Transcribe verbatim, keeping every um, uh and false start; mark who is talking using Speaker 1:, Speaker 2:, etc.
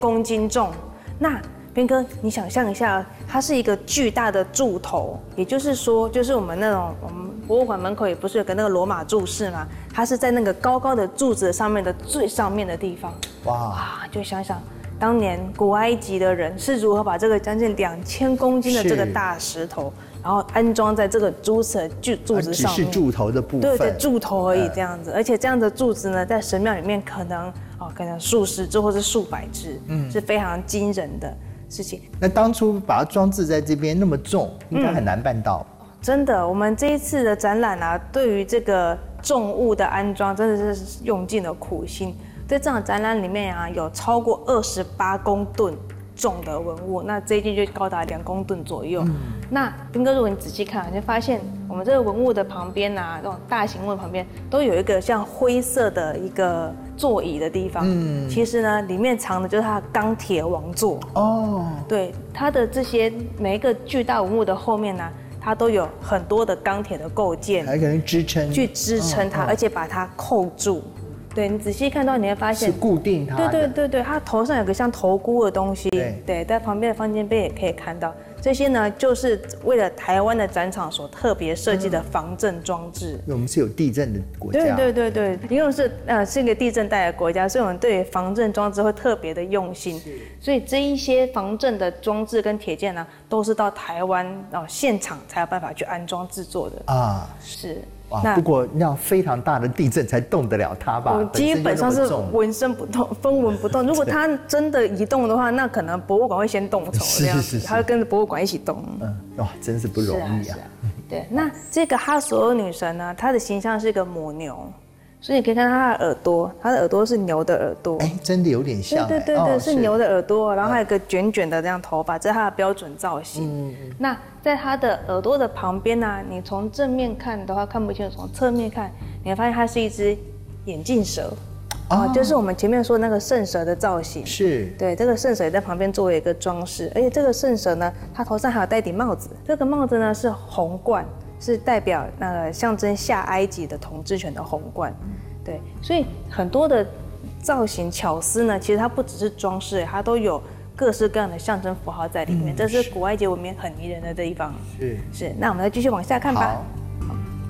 Speaker 1: 公斤重。那边哥，你想象一下，它是一个巨大的柱头，也就是说，就是我们那种我们博物馆门口也不是有个那个罗马柱式吗？它是在那个高高的柱子上面的最上面的地方。哇哇，就想想当年古埃及的人是如何把这个将近两千公斤的这个大石头，然后安装在这个如此的柱柱子上面，
Speaker 2: 只是柱头的部分，
Speaker 1: 对对，柱头而已这样子。而且这样的柱子呢，在神庙里面可能哦，可能数十只或是数百只，嗯，是非常惊人的事情。
Speaker 2: 那当初把它装置在这边那么重，应该很难办到。
Speaker 1: 嗯、真的，我们这一次的展览啊，对于这个重物的安装，真的是用尽了苦心。在这场展览里面啊，有超过二十八公吨重的文物，那这一件就高达两公吨左右。嗯、那斌哥，如果你仔细看，你就发现我们这个文物的旁边啊，这种大型文物旁边都有一个像灰色的一个座椅的地方。嗯，其实呢，里面藏的就是它的钢铁王座。哦，对，它的这些每一个巨大文物的后面呢、啊，它都有很多的钢铁的构件，
Speaker 2: 还可能支撑，
Speaker 1: 去支撑它，哦哦、而且把它扣住。对，你仔细看到，你会发现
Speaker 2: 是固定它的。
Speaker 1: 对对对对，它头上有个像头箍的东西。对对，在旁边的方尖碑也可以看到。这些呢，就是为了台湾的展场所特别设计的防震装置。
Speaker 2: 因为我们是有地震的国家。
Speaker 1: 对对对对，因为是呃是一个地震带的国家，所以我们对防震装置会特别的用心。所以这一些防震的装置跟铁件呢，都是到台湾哦现场才有办法去安装制作的啊。是。
Speaker 2: 哇，不过要非常大的地震才动得了它吧？
Speaker 1: 基本上是纹身不动，风纹不动。如果它真的移动的话，那可能博物馆会先动手这样子，它会跟着博物馆一起动。嗯，
Speaker 2: 哇，真是不容易啊！
Speaker 1: 对，那这个哈索尔女神呢，她的形象是一个母牛。所以你可以看到它的耳朵，它的耳朵是牛的耳朵，
Speaker 2: 哎，真的有点像。
Speaker 1: 对对对对，是牛的耳朵，然后还有一个卷卷的这样头发，这是它的标准造型。嗯嗯。那在它的耳朵的旁边呢，你从正面看的话看不清楚，从侧面看，你会发现它是一只眼镜蛇。哦，就是我们前面说的那个圣蛇的造型。
Speaker 2: 是。对，
Speaker 1: 这个圣蛇也在旁边作为一个装饰，而且这个圣蛇呢，它头上还有戴顶帽子，这个帽子呢是皇冠。是代表那个象征下埃及的统治权的皇冠，对，所以很多的造型巧思呢，其实它不只是装饰，它都有各式各样的象征符号在里面，嗯、这是古埃及文明很迷人的地方。是是，那我们再继续往下看吧。好。